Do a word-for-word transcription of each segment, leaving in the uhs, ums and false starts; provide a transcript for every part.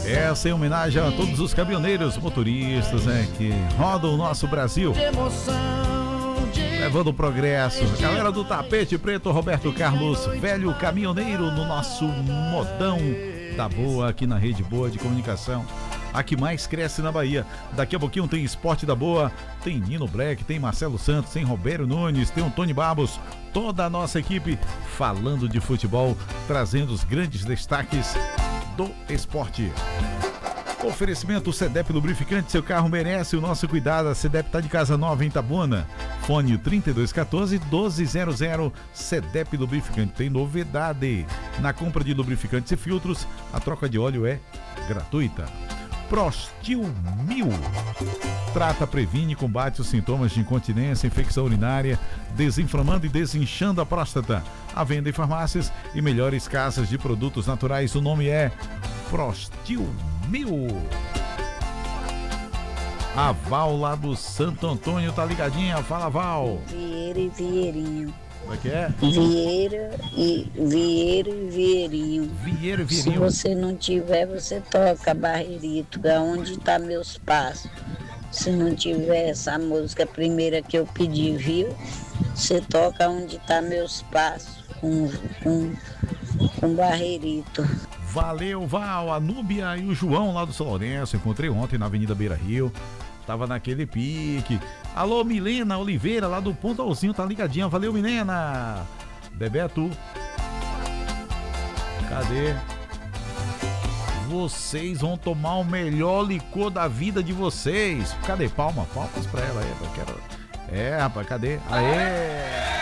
Essa é em homenagem a todos os caminhoneiros, motoristas, né, que rodam o nosso Brasil, levando o progresso. A galera do Tapete Preto, Roberto Carlos, velho caminhoneiro, no nosso modão da boa, aqui na Rede Boa de Comunicação, a que mais cresce na Bahia. Daqui a pouquinho tem Esporte da Boa, tem Nino Black, tem Marcelo Santos, tem Roberto Nunes, tem o Tony Babos, toda a nossa equipe falando de futebol, trazendo os grandes destaques do esporte. Oferecimento Cedep Lubrificante, seu carro merece o nosso cuidado. A Cedep tá de casa nova em Itabuna. Fone trinta e dois quatorze, doze zero zero. Cedep Lubrificante tem novidade. Na compra de lubrificantes e filtros, a troca de óleo é gratuita. Prostil Mil. Trata, previne e combate os sintomas de incontinência, infecção urinária, desinflamando e desinchando a próstata. A venda em farmácias e melhores casas de produtos naturais. O nome é Prostil Mil. A Val lá do Santo Antônio tá ligadinha. Fala, Val. Vieira e Vieirinho. Como é que é? Vieira e Vieira e Vieirinho. Vieira e Vieirinho. Se você não tiver, você toca Barreirito, aonde tá meus passos. Se não tiver essa música primeira que eu pedi, viu? Você toca onde tá meus passos, com, com, com Barreirito. Valeu, Val, a Núbia e o João lá do São Lourenço. Encontrei ontem na Avenida Beira Rio. Tava naquele pique. Alô, Milena Oliveira, lá do Pontalzinho, tá ligadinha. Valeu, Milena. Bebeto. Cadê? Vocês vão tomar o melhor licor da vida de vocês. Cadê? Palma, palmas pra ela aí. Eu quero... É, rapaz, cadê? Aê!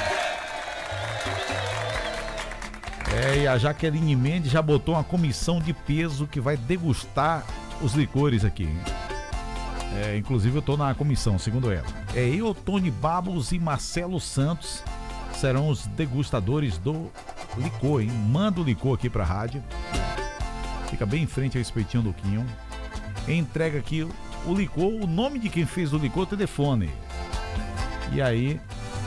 É, e a Jaqueline Mendes já botou uma comissão de peso que vai degustar os licores aqui. É, inclusive eu tô na comissão, segundo ela. É eu, Tony Babos e Marcelo Santos serão os degustadores do licor, hein? Manda o licor aqui pra rádio. Fica bem em frente ao espetinho do Quinho. Entrega aqui o licor, o nome de quem fez o licor, o telefone. E aí,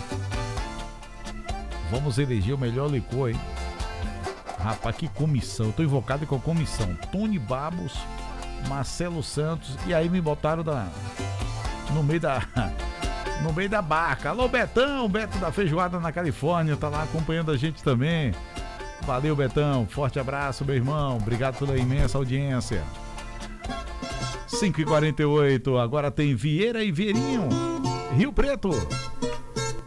vamos eleger o melhor licor, hein? Rapaz, que comissão. Eu tô invocado com a comissão. Tony Babos, Marcelo Santos. E aí me botaram da, no meio da no meio da barca. Alô, Betão, Beto da Feijoada na Califórnia, tá lá acompanhando a gente também. Valeu, Betão. Forte abraço, meu irmão. Obrigado pela imensa audiência. cinco e quarenta e oito. Agora tem Vieira e Vieirinho. Rio Preto.